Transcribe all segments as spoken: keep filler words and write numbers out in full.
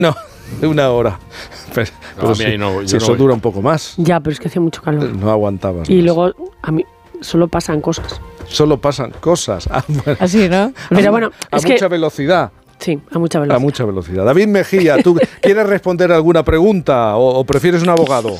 No, una hora. Pero, No, pero a mí si, ahí no, yo si no eso voy. dura un poco más. Ya, pero es que hace mucho calor. No aguantabas. Y más. luego, a mí, solo pasan cosas. Solo pasan cosas. A, Así, ¿no? Pero bueno, a es mucha que... velocidad. Sí, a mucha velocidad. A mucha velocidad. David Mejía, ¿tú quieres responder alguna pregunta o, o prefieres un abogado?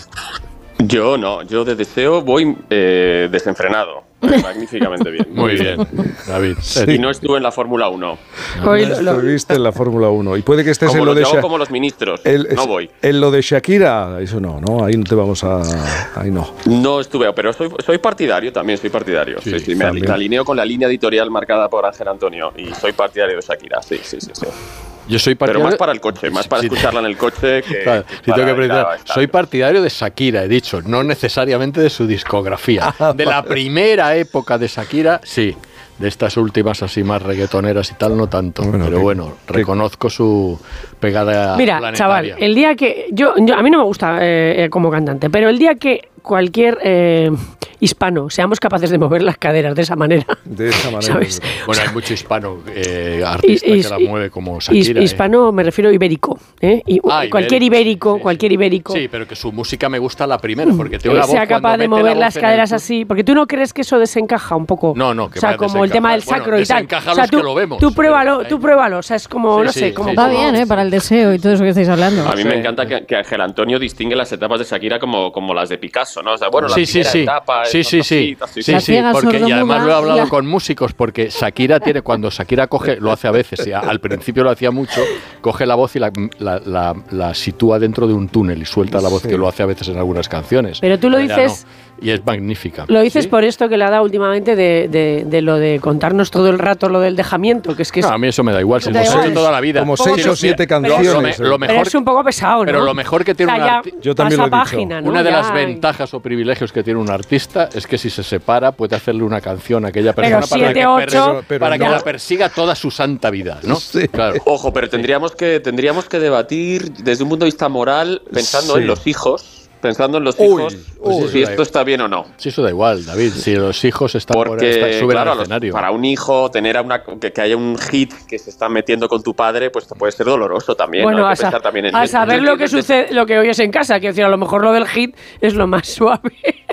Yo no, yo de deseo voy eh, desenfrenado. Magníficamente bien. Muy bien, David. Sí. Y no estuve en la Fórmula uno. Hoy No lo- lo- estuviste en la Fórmula uno. Y puede que estés Como en lo los, de yo hago Sha- como los ministros. el- no voy. En lo de Shakira, eso no, no, ahí no te vamos a... Ahí no. No estuve, pero soy, soy partidario también, soy partidario. Sí, Sí, sí, me, también. me alineo con la línea editorial marcada por Ángel Antonio y soy partidario de Shakira, sí, sí, sí. sí. Yo soy Pero partidario... más para el coche, más para Sí, escucharla en el coche que, Claro, que si para tengo que ir preguntar, a estar. soy partidario de Shakira, he dicho, no necesariamente de su discografía. De la primera época de Shakira, sí. De estas últimas así más reggaetoneras y tal, no tanto. Bueno, pero que- bueno, que- reconozco su pegada Mira, planetaria. chaval, el día que... Yo, yo A mí no me gusta eh, como cantante, pero el día que cualquier eh, hispano seamos capaces de mover las caderas de esa manera... De esa manera. ¿Sabes? Bueno, hay mucho hispano eh, artista His- que la his- mueve como his- Shakira. eh. hispano me refiero a ibérico. ¿eh? Y, Ah, cualquier ibérico, ibérico, sí, sí, cualquier sí. ibérico... Sí, pero que su música me gusta la primera, porque tiene que una voz sea cuando capaz de mete la mover voz las en el caderas tu- así. Porque tú no crees que eso desencaja un poco. No, no, que O sea, vaya a como el tema del desencajar. sacro Bueno, y tal. desencaja O sea, los tú, que lo vemos, tú pruébalo, pero- tú pruébalo. O sea, es como, Sí, no sí, sé, como... sí, Va sí. bien, ¿eh? Para el deseo y todo eso que estáis hablando. A mí Sí. me encanta que, que Ángel Antonio distingue las etapas de Shakira como, como las de Picasso, ¿no? O sea, bueno, la Sí, sí, primera sí. etapa, Sí, esas sí, sí. cositas, Sí, La sí, ciega porque y sordomuda además lo he hablado y la- con músicos, porque Shakira tiene, cuando Shakira coge, lo hace a veces, y a- al principio lo hacía mucho, coge la voz y la, la, la- la sitúa dentro de un túnel y suelta la voz, Sí. que lo hace a veces en algunas canciones. Pero tú lo Ella dices- no, y es magnífica. Lo dices ¿Sí? por esto que le ha dado últimamente de, de, de lo de contarnos todo el rato lo del dejamiento, que es que es, No, a mí eso me da igual, se Da lo he igual. hecho toda la vida. Como Sí, seis no, o siete mira, canciones. Lo, me- lo pero mejor, es un poco pesado, ¿no? pero lo mejor que tiene O sea, un ya arti- Yo también pasa lo he dicho. página, ¿no? una de Ya- las ventajas o privilegios que tiene un artista es que si se separa puede hacerle una canción a aquella Pero persona para, siete, que, ocho, per- pero para que no. la persiga toda su santa vida, ¿no? Sí. Claro. Ojo, pero tendríamos que, tendríamos que debatir desde un punto de vista moral, pensando Sí. en los hijos, pensando en los Uy, hijos, uy. si esto está bien o no. Sí, eso da igual, David. Si los hijos están por Porque, está- suben claro, al los- escenario. para un hijo, tener a una, que, que haya un hit que se está metiendo con tu padre, pues puede ser doloroso también. Bueno, ¿no? Hay a, que sa- pensar también en- a en- saber en- lo que en- sucede, lo que oyes en casa. Quiero decir, a lo mejor lo del hit es lo más suave.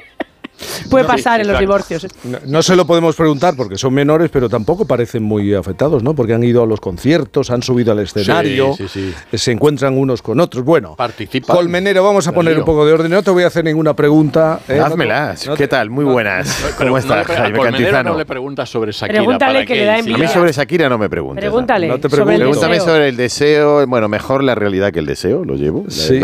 Puede No, sí, pasar en los exacto. divorcios. ¿eh? No, no se lo podemos preguntar porque son menores, pero tampoco parecen muy afectados, ¿no? Porque han ido a los conciertos, han subido al escenario, Sí, sí, se encuentran unos con otros. Bueno, Participan. Colmenero, vamos a Del poner lío. un poco de orden. No te voy a hacer ninguna pregunta. ¿eh? Házmelas. No te- ¿Qué tal? Muy buenas. Pero ¿Cómo no le estás, pre- a Jaime Colmenero Cantizano? no le preguntas sobre Shakira. Pregúntale para que le da él envidia. A mí Mira. sobre Shakira no me preguntes. Pregúntale. No te sobre el pregunto. Pregúntame deseo. sobre el deseo. Bueno, mejor la realidad que el deseo, lo llevo. la Sí.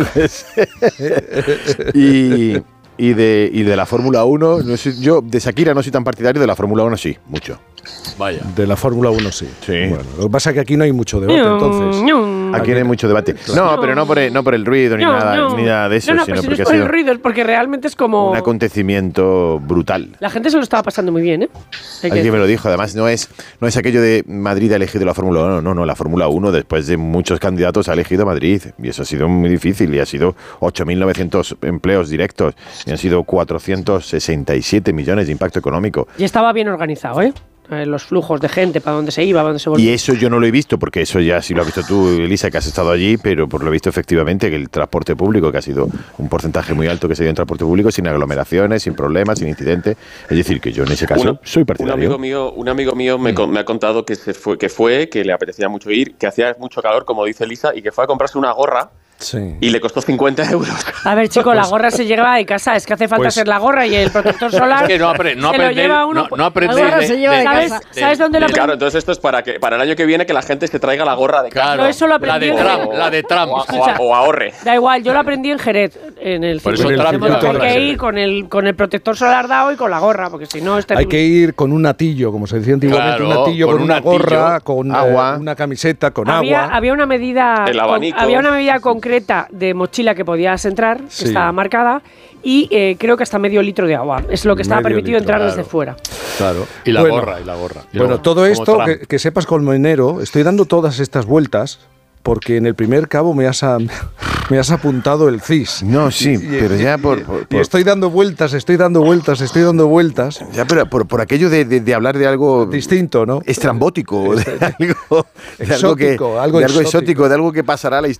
verdad. y, y, de, y de la Fórmula uno, no soy- yo de Shakira no soy tan partidario, de la Fórmula uno sí, mucho. Vaya. De la Fórmula uno sí. Sí. Bueno, lo que pasa es que aquí no hay mucho debate, entonces. Ñum. Aquí no hay mucho debate. No, pero no por el, no por el ruido ni, No, nada, no. ni nada de eso, No, no, sino pero si no porque es ha por el sido ruido, es porque realmente es como... un acontecimiento brutal. La gente se lo estaba pasando muy bien, ¿eh? Hay que Alguien me lo decir. dijo, además no es, no es aquello de Madrid ha elegido la Fórmula uno, no, no, la Fórmula uno después de muchos candidatos ha elegido Madrid y eso ha sido muy difícil y ha sido ocho mil novecientos empleos directos y han sido cuatrocientos sesenta y siete millones de impacto económico. Y estaba bien organizado, ¿eh? Eh, Los flujos de gente, para dónde se iba, para dónde se volvía. Y eso yo no lo he visto, porque eso ya sí lo has visto tú, Elisa, que has estado allí, pero por lo visto efectivamente que el transporte público, que ha sido un porcentaje muy alto que se dio en transporte público, sin aglomeraciones, sin problemas, sin incidentes. Es decir, que yo en ese caso Uno- soy Un partidario. amigo mío, un amigo mío me, con- me ha contado que se fue, que fue, que le apetecía mucho ir, que hacía mucho calor, como dice Lisa, y que fue a comprarse una gorra Sí. y le costó cincuenta euros. A ver, chico, la gorra se lleva de casa. Es que hace falta Pues- ser la gorra y el protector solar. Es que no, apre- no se lo aprendéis lleva uno. no, no aprendéis La gorra de- se lleva de ¿Sabes, casa. ¿Sabes dónde lo Y claro, aprendí? entonces esto es para que para el año que viene que la gente se traiga la gorra de casa. Claro, Yo eso lo la aprendí de en- Trump, la de Trump. O, a- Escucha. o ahorre. Da igual, yo lo aprendí en Jerez, en el Por circuito. eso Trump Tenemos lleva que gorra. ir con el, con el protector solar dado y con la gorra, porque si no es Hay terrible. que ir con un atillo, como se decía antiguamente, Claro, un atillo con con, un una atillo, gorra, con eh, agua. una camiseta, con había, agua. había una medida El con- abanico. había una medida concreta de mochila que podías entrar, que Sí. estaba marcada, y eh, creo que hasta medio litro de agua. Es lo que estaba Medio permitido litro, entrar claro. desde fuera. Claro. Y la Bueno, gorra, y la gorra. Y Bueno, luego, todo como esto, Trump. que, que sepas, Colmenero, estoy dando todas estas vueltas porque en el primer cabo me has, a- me has apuntado el C I S. No, sí, Y- y- pero ya y- por, por- Y por- estoy dando vueltas, estoy dando vueltas, estoy dando vueltas. ya, pero por, por aquello de, de- de hablar de algo Distinto, ¿no? estrambótico, de algo, de algo que- Exótico, algo de algo exótico. exótico, de algo que pasará a la historia.